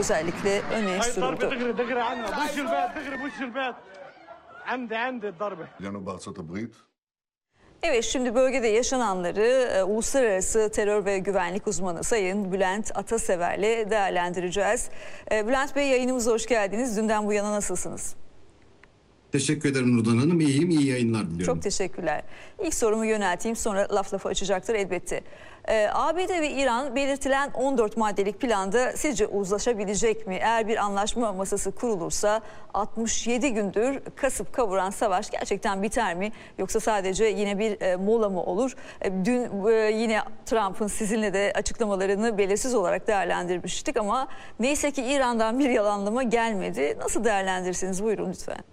özellikle öne sürüldü. جنوب أرض البريط. Evet, şimdi bölgede yaşananları uluslararası terör ve güvenlik uzmanı Sayın Bülent Atasever'le değerlendireceğiz. Bülent Bey, yayınımıza hoş geldiniz. Dünden bu yana nasılsınız? Teşekkür ederim Nurdan Hanım. İyiyim, iyi yayınlar diliyorum. Çok teşekkürler. İlk sorumu yönelteyim, sonra laf lafı açacaktır elbette. ABD ve İran belirtilen 14 maddelik planda sizce uzlaşabilecek mi? Eğer bir anlaşma masası kurulursa 67 gündür kasıp kavuran savaş gerçekten biter mi? Yoksa sadece yine bir mola mı olur? Dün yine Trump'ın sizinle de açıklamalarını belirsiz olarak değerlendirmiştik ama neyse ki İran'dan bir yalanlama gelmedi. Nasıl değerlendirirsiniz? Buyurun lütfen.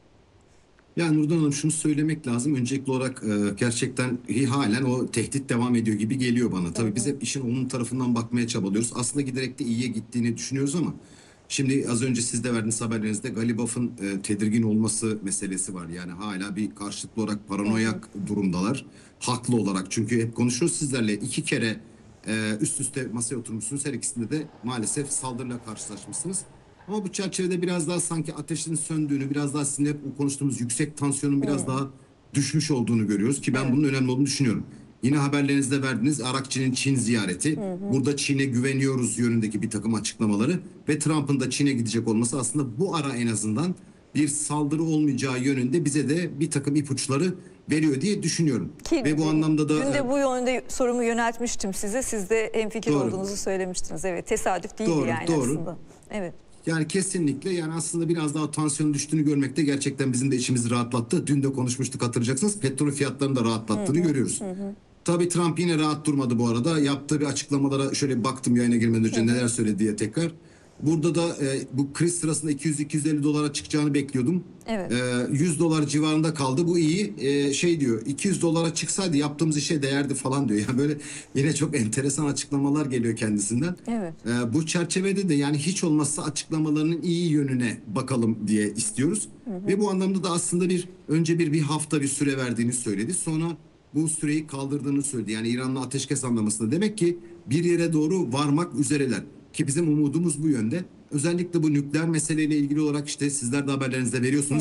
Yani Nurdan Hanım, şunu söylemek lazım. Öncelikli olarak gerçekten halen o tehdit devam ediyor gibi geliyor bana. Tabii biz hep işin onun tarafından bakmaya çabalıyoruz. Aslında giderek de iyiye gittiğini düşünüyoruz ama şimdi az önce siz de verdiğiniz haberlerinizde Galibaf'ın tedirgin olması meselesi var. Yani hala bir karşılıklı olarak paranoyak durumdalar. Haklı olarak, çünkü hep konuşuyoruz sizlerle. 2 kere üst üste masaya oturmuşsunuz. Her ikisinde de maalesef saldırıyla karşılaşmışsınız. Ama bu çerçevede biraz daha sanki ateşin söndüğünü, biraz daha sizinle hep konuştuğumuz yüksek tansiyonun biraz daha düşmüş olduğunu görüyoruz ki ben bunun önemli olduğunu düşünüyorum. Yine haberlerinizde verdiğiniz Arakçı'nın Çin ziyareti, burada Çin'e güveniyoruz yönündeki bir takım açıklamaları ve Trump'ın da Çin'e gidecek olması aslında bu ara en azından bir saldırı olmayacağı yönünde bize de bir takım ipuçları veriyor diye düşünüyorum. Ki, ve bu anlamda da... Dün de bu yönde sorumu yöneltmiştim size. Siz de hemfikir olduğunuzu söylemiştiniz. Evet, tesadüf değildi yani aslında. Evet. Yani kesinlikle, yani aslında biraz daha tansiyonun düştüğünü görmekte gerçekten bizim de içimizi rahatlattı. Dün de konuşmuştuk, hatırlayacaksınız. Petrol fiyatlarını da rahatlattığını görüyoruz. Tabii Trump yine rahat durmadı bu arada. Yaptığı bir açıklamalara şöyle baktım yayına girmeden önce neler söyledi diye tekrar. Burada da bu kriz sırasında 200-250 dolara çıkacağını bekliyordum. Evet. 100 dolar civarında kaldı. Bu iyi. Şey diyor, 200 dolara çıksaydı yaptığımız işe değerdi falan diyor. Yani böyle yine çok enteresan açıklamalar geliyor kendisinden. Evet. Bu çerçevede de yani hiç olmazsa açıklamalarının iyi yönüne bakalım diye istiyoruz. Ve bu anlamda da aslında önce bir hafta bir süre verdiğini söyledi. Sonra bu süreyi kaldırdığını söyledi. Yani İran'la ateşkes anlamasında demek ki bir yere doğru varmak üzereler. Ki bizim umudumuz bu yönde. Özellikle bu nükleer meseleyle ilgili olarak işte sizler de haberlerinizde veriyorsunuz.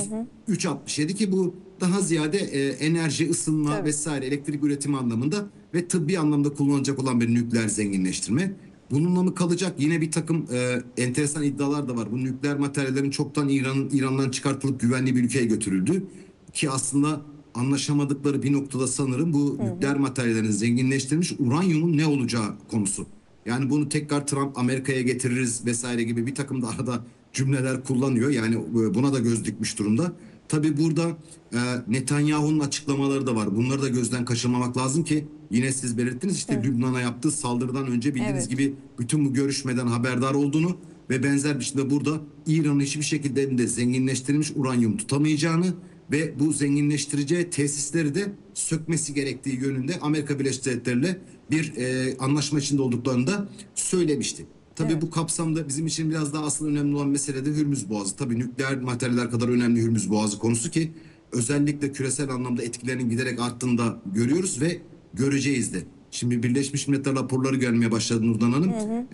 3.67 ki bu daha ziyade enerji, ısınma vesaire elektrik üretimi anlamında ve tıbbi anlamda kullanılacak olan bir nükleer zenginleştirme. Bununla mı kalacak? Yine bir takım enteresan iddialar da var. Bu nükleer materyallerin çoktan İran'dan çıkartılıp güvenli bir ülkeye götürüldü. Ki aslında anlaşamadıkları bir noktada sanırım bu nükleer materyallerin zenginleştirilmiş uranyumun ne olacağı konusu. Yani bunu tekrar Trump Amerika'ya getiririz vesaire gibi bir takım da arada cümleler kullanıyor. Yani buna da göz dikmiş durumda. Tabii burada Netanyahu'nun açıklamaları da var. Bunları da gözden kaçırmamak lazım ki yine siz belirttiniz işte Lübnan'a yaptığı saldırıdan önce bildiğiniz gibi bütün bu görüşmeden haberdar olduğunu ve benzer biçimde burada İran'ın hiçbir şekilde elinde zenginleştirilmiş uranyum tutamayacağını ve bu zenginleştireceği tesisleri de sökmesi gerektiği yönünde Amerika Birleşik Devletleri'yle bir anlaşma içinde olduklarını da söylemişti. Tabii bu kapsamda bizim için biraz daha aslında önemli olan mesele de Hürmüz Boğazı. Tabii nükleer materyaller kadar önemli Hürmüz Boğazı konusu ki özellikle küresel anlamda etkilerinin giderek arttığını da görüyoruz ve göreceğiz de. Şimdi Birleşmiş Milletler raporları gelmeye başladı Nurdan Hanım.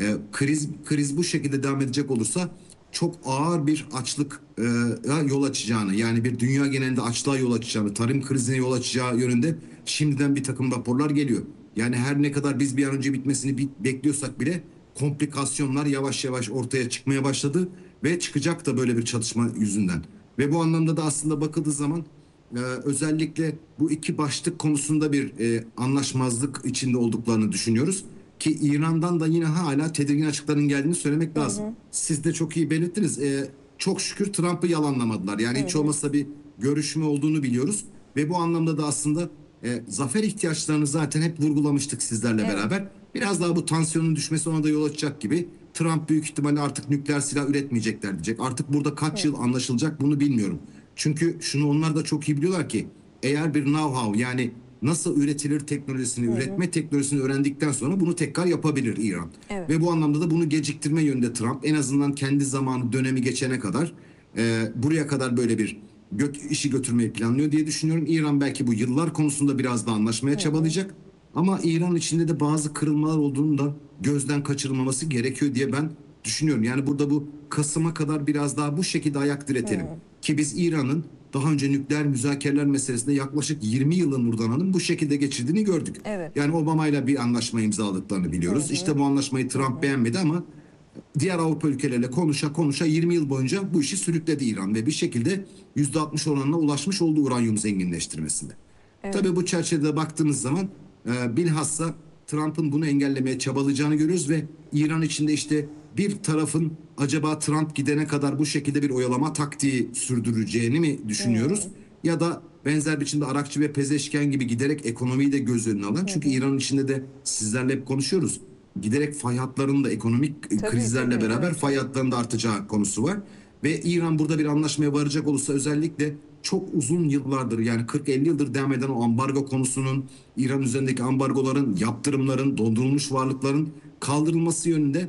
Kriz bu şekilde devam edecek olursa çok ağır bir açlık yol açacağını, yani bir dünya genelinde açlığa yol açacağını, tarım krizine yol açacağı yönünde şimdiden bir takım raporlar geliyor. Yani her ne kadar biz bir an önce bitmesini bekliyorsak bile komplikasyonlar yavaş yavaş ortaya çıkmaya başladı ve çıkacak da böyle bir çatışma yüzünden. Ve bu anlamda da aslında bakıldığı zaman özellikle bu iki başlık konusunda bir anlaşmazlık içinde olduklarını düşünüyoruz. Ki İran'dan da yine hala tedirgin açıkların geldiğini söylemek lazım. Siz de çok iyi belirttiniz. Çok şükür Trump'ı yalanlamadılar. Yani hiç olmazsa bir görüşme olduğunu biliyoruz. Ve bu anlamda da aslında zafer ihtiyaçlarını zaten hep vurgulamıştık sizlerle beraber. Biraz daha bu tansiyonun düşmesi ona da yol açacak gibi. Trump büyük ihtimalle artık nükleer silah üretmeyecekler diyecek. Artık burada kaç yıl anlaşılacak bunu bilmiyorum. Çünkü şunu onlar da çok iyi biliyorlar ki eğer bir know-how, yani nasıl üretilir teknolojisini, üretme teknolojisini öğrendikten sonra bunu tekrar yapabilir İran. Ve bu anlamda da bunu geciktirme yönünde Trump en azından kendi zamanı dönemi geçene kadar buraya kadar böyle bir işi götürmeyi planlıyor diye düşünüyorum. İran belki bu yıllar konusunda biraz daha anlaşmaya çabalayacak. Ama İran içinde de bazı kırılmalar olduğunu da gözden kaçırılmaması gerekiyor diye ben düşünüyorum. Yani burada bu Kasım'a kadar biraz daha bu şekilde ayak diretelim. Ki biz İran'ın daha önce nükleer müzakereler meselesinde yaklaşık 20 yılın Nurdan Hanım bu şekilde geçirdiğini gördük. Evet. Yani Obama'yla bir anlaşma imzaladıklarını biliyoruz. İşte bu anlaşmayı Trump beğenmedi ama diğer Avrupa ülkeleriyle konuşa konuşa 20 yıl boyunca bu işi sürükledi İran ve bir şekilde %60 oranına ulaşmış oldu uranyum zenginleştirmesinde. Tabii bu çerçevede baktığımız zaman bilhassa Trump'ın bunu engellemeye çabalayacağını görüyoruz ve İran içinde işte bir tarafın acaba Trump gidene kadar bu şekilde bir oyalama taktiği sürdüreceğini mi düşünüyoruz? Ya da benzer biçimde Arakçı ve Pezeşken gibi giderek ekonomiyi de göz önüne alan. Çünkü İran'ın içinde de sizlerle hep konuşuyoruz. Giderek fay hatlarının da ekonomik krizlerle tabii, beraber evet. fay hatlarının da artacağı konusu var. Ve İran burada bir anlaşmaya varacak olursa özellikle çok uzun yıllardır yani 40-50 yıldır devam eden o ambargo konusunun, İran üzerindeki ambargoların, yaptırımların, dondurulmuş varlıkların kaldırılması yönünde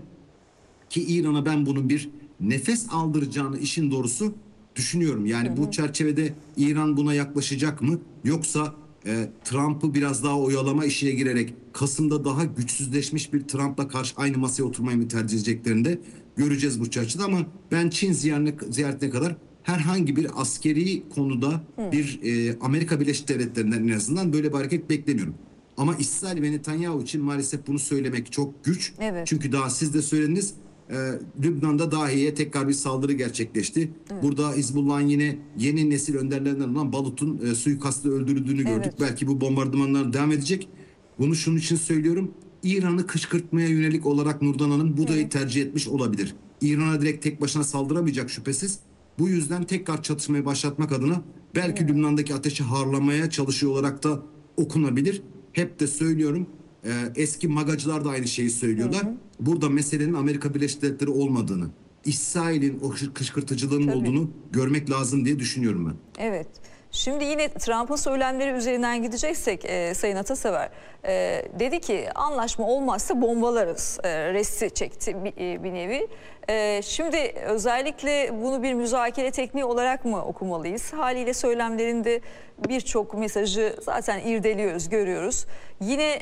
ki İran'a ben bunun bir nefes aldıracağını işin doğrusu düşünüyorum. Yani bu çerçevede İran buna yaklaşacak mı? Yoksa Trump'ı biraz daha oyalama işine girerek Kasım'da daha güçsüzleşmiş bir Trump'la karşı aynı masaya oturmayı mı tercih edeceklerini de göreceğiz bu çerçevede. Ama ben Çin ziyaretine kadar herhangi bir askeri konuda bir Amerika Birleşik Devletleri'nden en azından böyle bir hareket beklemiyorum. Ama İsrail ve Netanyahu için maalesef bunu söylemek çok güç. Evet. Çünkü daha siz de söylediniz. Lübnan'da dahiye tekrar bir saldırı gerçekleşti. Burada Hizbullah'ın yine yeni nesil önderlerinden olan Balut'un suikastla öldürüldüğünü gördük. Evet. Belki bu bombardımanlar devam edecek. Bunu şunun için söylüyorum. İran'ı kışkırtmaya yönelik olarak Nurdan Hanım Buda'yı tercih etmiş olabilir. İran'a direkt tek başına saldıramayacak şüphesiz. Bu yüzden tekrar çatışmayı başlatmak adına belki Lübnan'daki ateşi harlamaya çalışıyor olarak da okunabilir. Hep de söylüyorum. Eski magacılar da aynı şeyi söylüyorlar. Burada meselenin Amerika Birleşik Devletleri olmadığını, İsrail'in o kışkırtıcılığının Tabii. olduğunu görmek lazım diye düşünüyorum ben. Evet. Şimdi yine Trump'ın söylemleri üzerinden gideceksek Sayın Atasever dedi ki anlaşma olmazsa bombalarız. Resti çekti bir nevi. Şimdi özellikle bunu bir müzakere tekniği olarak mı okumalıyız? Haliyle söylemlerinde birçok mesajı zaten irdeliyoruz, görüyoruz. Yine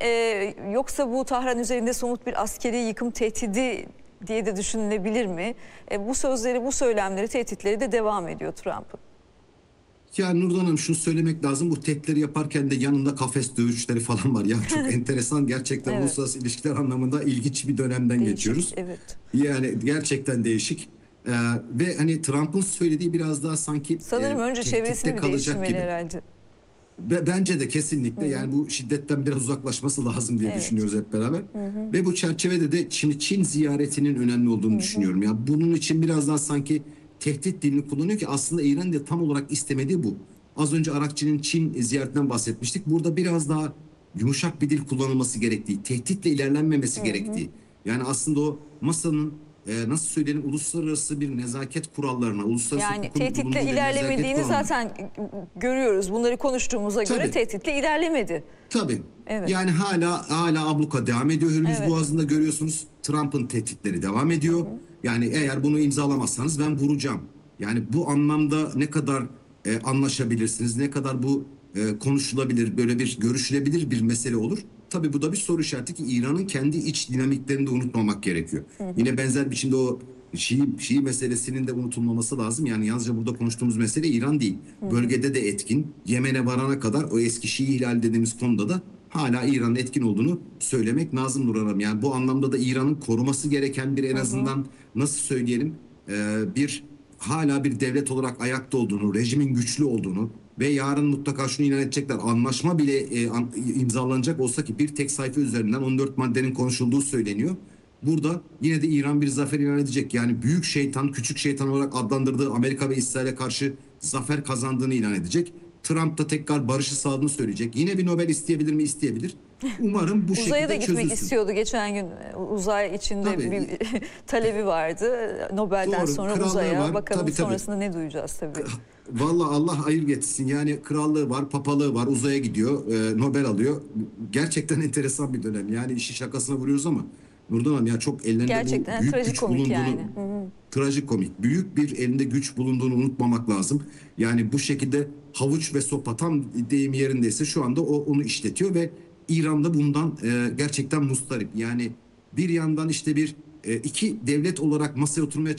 yoksa bu Tahran üzerinde somut bir askeri yıkım tehdidi diye de düşünülebilir mi? Bu sözleri, bu söylemleri, tehditleri de devam ediyor Trump'ın. Ya Nurdan Hanım şunu söylemek lazım. Bu tehditleri yaparken de yanında kafes dövüşleri falan var. Ya çok enteresan gerçekten Evet. uluslararası ilişkiler anlamında ilginç bir dönemden Değişik, geçiyoruz. evet. Yani gerçekten değişik. Ve hani Trump'ın söylediği biraz daha sanki Sanırım önce tehditte çevresini bir kalacak değiştirmeli gibi. herhalde. Bence de kesinlikle yani bu şiddetten biraz uzaklaşması lazım diye Evet. düşünüyoruz hep beraber. Ve bu çerçevede de şimdi Çin ziyaretinin önemli olduğunu düşünüyorum. Ya bunun için biraz daha sanki tehdit dilini kullanıyor ki aslında İran da tam olarak istemediği bu. Az önce Arakçı'nın Çin ziyaretinden bahsetmiştik. Burada biraz daha yumuşak bir dil kullanılması gerektiği, tehditle ilerlenmemesi gerektiği. Yani aslında o masanın nasıl söyleyelim uluslararası bir nezaket kurallarına, uluslararası Yani hukukun bulunduğu tehditle bir nezaket ilerlemediğini kuralına. zaten görüyoruz. Bunları konuştuğumuza göre Tabii. tehditle ilerlemedi. Tabii. Evet. Yani hala abluka devam ediyor. Hürmüz Evet. Boğazı'nda görüyorsunuz Trump'ın tehditleri devam ediyor. Yani eğer bunu imzalamazsanız ben vuracağım. Yani bu anlamda ne kadar anlaşabilirsiniz, ne kadar bu konuşulabilir, böyle bir görüşülebilir bir mesele olur. Tabii bu da bir soru işareti ki İran'ın kendi iç dinamiklerini de unutmamak gerekiyor. Yine benzer biçimde o Şii meselesinin de unutulmaması lazım. Yani yalnızca burada konuştuğumuz mesele İran değil. Bölgede de etkin. Yemen'e varana kadar o eski Şii ihlal dediğimiz konuda da hala İran'ın etkin olduğunu söylemek lazım Nur Hanım. Yani bu anlamda da İran'ın koruması gereken bir en azından nasıl söyleyelim bir hala bir devlet olarak ayakta olduğunu, rejimin güçlü olduğunu ve yarın mutlaka şunu ilan edecekler. Anlaşma bile imzalanacak olsa ki bir tek sayfa üzerinden 14 maddenin konuşulduğu söyleniyor. Burada yine de İran bir zafer ilan edecek. Yani büyük şeytan, küçük şeytan olarak adlandırdığı Amerika ve İsrail'e karşı zafer kazandığını ilan edecek. Trump da tekrar barışı sağladığını söyleyecek. Yine bir Nobel isteyebilir mi? İsteyebilir. Umarım bu Uzaya da şekilde gitmek çözülsün. istiyordu. Geçen gün uzay içinde Tabii. bir talebi vardı. Nobel'den Doğru, sonra krallığı uzaya. var. Bakalım Tabii, tabii. sonrasında ne duyacağız tabii. Vallahi Allah hayır getirsin. Yani krallığı var, papalığı var, uzaya gidiyor, Nobel alıyor. Gerçekten enteresan bir dönem. Yani işi şakasına vuruyoruz ama Nurdan Hanım ya çok ellerinde Gerçekten bu büyük güç trajikomik bulunduğunu, yani. trajikomik. Büyük bir elinde güç bulunduğunu unutmamak lazım. Yani bu şekilde havuç ve sopa tam deyim yerindeyse şu anda onu işletiyor ve İran'da bundan gerçekten mustarip. Yani bir yandan işte bir iki devlet olarak masaya oturmaya